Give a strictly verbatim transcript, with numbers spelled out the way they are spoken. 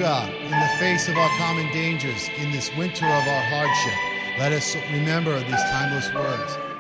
God, in the face of our common dangers, in this winter of our hardship, let us remember these timeless words.